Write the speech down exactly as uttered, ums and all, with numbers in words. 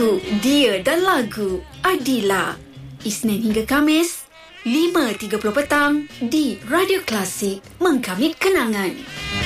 Itu Dia dan Lagu Adila. Isnin hingga Kamis lima tiga puluh petang di Radio Klasik, Mengkamit Kenangan.